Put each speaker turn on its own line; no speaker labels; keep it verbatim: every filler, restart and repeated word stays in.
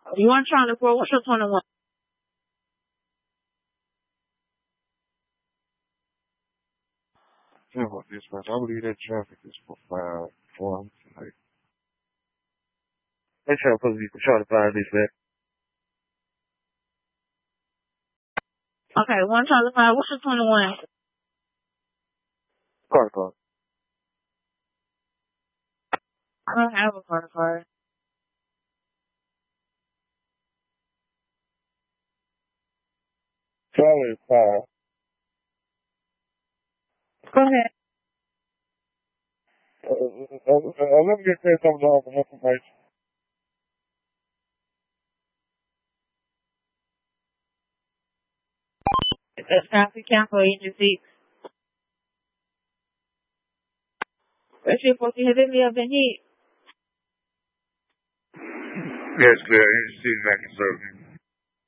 You want Charlie for what's your twenty-one?
Yeah, about this much. I believe that traffic is for five, four hours tonight. That's how supposed to be for Charlie five this back.
Okay, one Charlie five, what's your twenty-one?
Car car.
I don't have a card card.
Charlie five.
Go ahead.
Uh, uh, uh, uh, let me just say something off of information.
It's traffic cancel agency. That shit supposed to hit me up in heat.
Yes, clear. He's sitting back and serving.